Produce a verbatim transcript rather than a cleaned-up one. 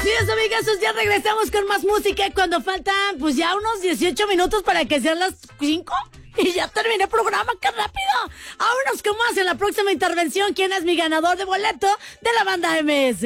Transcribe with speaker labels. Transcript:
Speaker 1: Así es, amigas, ya regresamos con más música cuando faltan pues ya unos dieciocho minutos para que sean las cinco. Y ya terminé el programa, ¡qué rápido! Vámonos con más en la próxima intervención. ¿Quién es mi ganador de boleto de la banda M S?